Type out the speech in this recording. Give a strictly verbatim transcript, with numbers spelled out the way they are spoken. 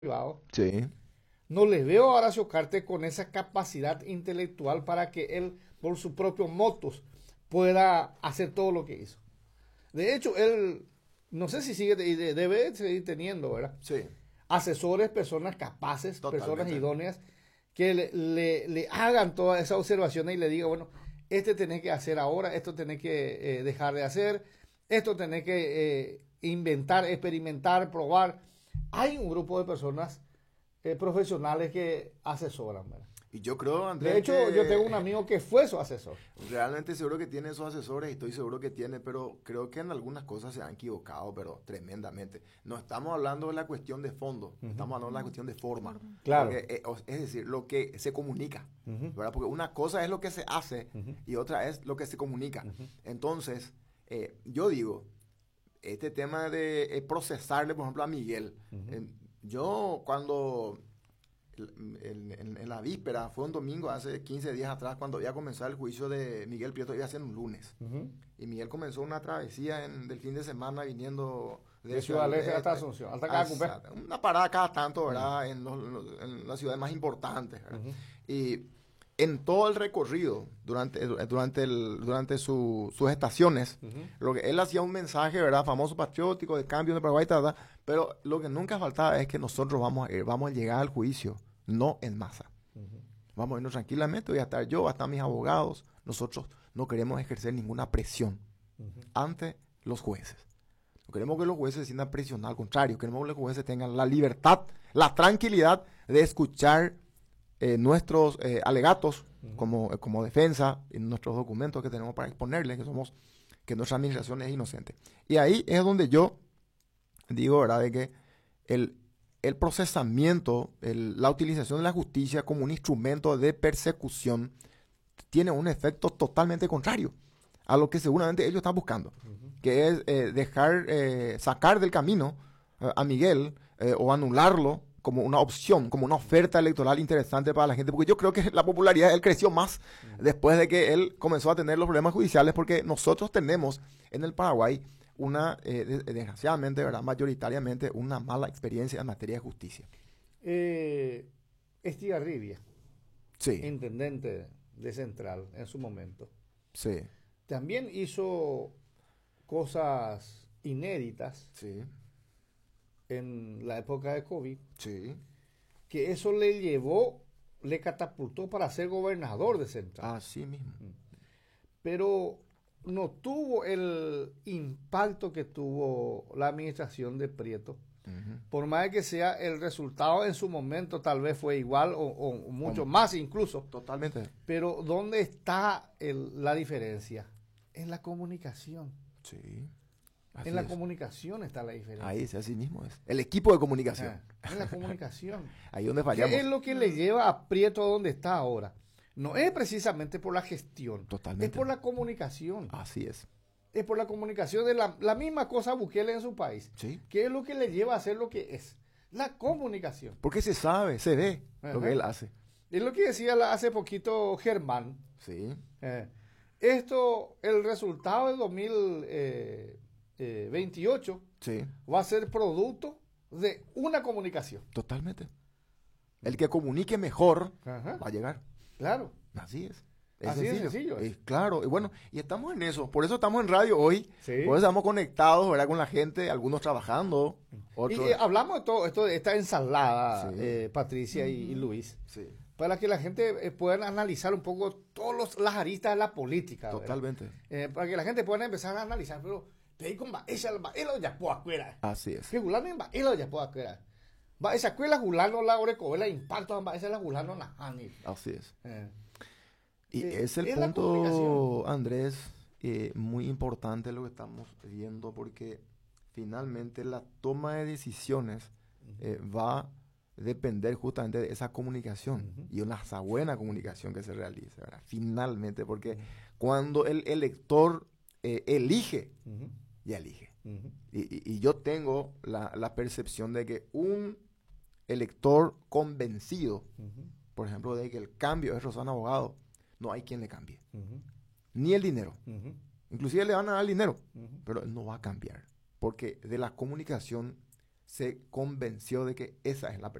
privado. Sí, No le veo a Horacio Cartes con esa capacidad intelectual para que él, por sus propios motos, pueda hacer todo lo que hizo. De hecho, él, no sé si sigue, debe seguir teniendo, ¿verdad? sí, Asesores, personas capaces, personas totalmente. idóneas, que le, le, le hagan todas esas observaciones y le digan, bueno, este tenés que hacer ahora, esto tenés que eh, dejar de hacer, esto tenés que eh, inventar, experimentar, probar. Hay un grupo de personas eh, profesionales que asesoran, ¿verdad? Y yo creo, De Andrés, hecho, yo tengo un que amigo que fue su asesor. realmente seguro que tiene esos asesores, y estoy seguro que tiene, pero creo que en algunas cosas se han equivocado, pero tremendamente. No estamos hablando de la cuestión de fondo, Uh -huh. estamos hablando de la cuestión de forma. Claro. Porque, eh, es decir, lo que se comunica, Uh -huh. ¿verdad? Porque una cosa es lo que se hace Uh -huh. y otra es lo que se comunica. Uh -huh. Entonces, eh, yo digo, este tema de eh, procesarle, por ejemplo, a Miguel, Uh -huh. eh, yo cuando En, en, en, la víspera, fue un domingo hace quince días atrás, cuando iba a comenzar el juicio de Miguel Prieto, iba a ser un lunes. Uh -huh. Y Miguel comenzó una travesía en, del fin de semana viniendo de, de Ciudad Alegre hasta Asunción, hasta cada una parada cada tanto, ¿verdad? Uh -huh. en, los, en las ciudades más importantes, ¿verdad? Uh -huh. Y en todo el recorrido, durante, durante, el, durante su, sus estaciones, uh -huh. lo que él hacía un mensaje, ¿verdad? Famoso patriótico de cambio de Paraguay, tal, tal, pero lo que nunca faltaba es que nosotros vamos a ir, vamos a llegar al juicio, no en masa. Uh -huh. Vamos a irnos tranquilamente, voy a estar yo, voy a estar mis abogados. Nosotros no queremos ejercer ninguna presión uh -huh. ante los jueces. No queremos que los jueces se sientan presionados, al contrario, queremos que los jueces tengan la libertad, la tranquilidad de escuchar eh, nuestros eh, alegatos uh -huh. como, como defensa en nuestros documentos que tenemos para exponerles, que somos, que nuestra administración es inocente. Y ahí es donde yo digo, ¿verdad?, de que el el procesamiento, el, la utilización de la justicia como un instrumento de persecución tiene un efecto totalmente contrario a lo que seguramente ellos están buscando, uh-huh. que es eh, dejar, eh, sacar del camino eh, a Miguel eh, o anularlo como una opción, como una oferta electoral interesante para la gente, porque yo creo que la popularidad de él creció más uh-huh. después de que él comenzó a tener los problemas judiciales, porque nosotros tenemos en el Paraguay una, eh, desgraciadamente, ¿verdad?, mayoritariamente, una mala experiencia en materia de justicia. Eh, Estigarribia, sí. intendente de Central en su momento, sí. también hizo cosas inéditas sí. en la época de COVID, sí. que eso le llevó, le catapultó para ser gobernador de Central. Así mismo. Pero no tuvo el impacto que tuvo la administración de Prieto. Uh-huh. Por más que sea, el resultado en su momento tal vez fue igual o, o mucho ¿Cómo? más incluso. Totalmente. Pero ¿dónde está el, la diferencia? En la comunicación. Sí. Así en la es. comunicación está la diferencia. Ahí es, así mismo es. El equipo de comunicación. Ah, en la comunicación. Ahí donde fallamos. ¿Qué es lo que le lleva a Prieto a donde está ahora? No es precisamente por la gestión. Totalmente. Es por la comunicación. Así es. Es por la comunicación de la, la misma cosa Bukele en su país. Sí. ¿Qué es lo que le lleva a hacer lo que es? La comunicación. Porque se sabe, se ve Ajá. lo que él hace. Es lo que decía hace poquito Germán. Sí. Eh, esto, el resultado del dos mil veintiocho sí. va a ser producto de una comunicación. Totalmente. El que comunique mejor Ajá. va a llegar. Claro. Así es. Es Así sencillo. es sencillo. Es, claro, y bueno, y estamos en eso. Por eso estamos en radio hoy. Sí. Por eso estamos conectados, ¿verdad?, con la gente, algunos trabajando. Otros... Y eh, hablamos de todo esto, de esta ensalada, sí. eh, Patricia y, y Luis. Sí. Para que la gente eh, pueda analizar un poco todas las aristas de la política. Totalmente. Eh, para que la gente pueda empezar a analizar, pero te con esa ella ya puedo acuera. Así es. Que Julano en ella ya puedo acuera. Va esa escuela Julano la oreco, la impacto esa la Julano na ani. Así es. Eh. Y Eh, es el es punto, Andrés, eh, muy importante lo que estamos viendo, porque finalmente la toma de decisiones eh, va a depender justamente de esa comunicación uh-huh. y una esa buena comunicación que se realice, ¿verdad? Finalmente, porque uh-huh. cuando el elector eh, elige, uh-huh. ya elige. Uh-huh. Y, y, y yo tengo la, la percepción de que un elector convencido, uh-huh. por ejemplo, de que el cambio es Rosana Abogado, no hay quien le cambie. Uh-huh. Ni el dinero. Uh-huh. Inclusive le van a dar el dinero, uh-huh. pero él no va a cambiar. Porque de la comunicación se convenció de que esa es la